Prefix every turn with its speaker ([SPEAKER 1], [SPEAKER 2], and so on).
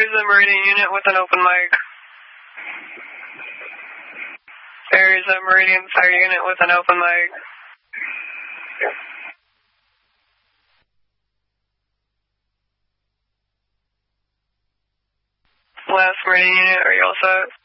[SPEAKER 1] There's a Meridian unit with an open mic. There's a Meridian fire unit with an open mic. Last Meridian unit, are you all set?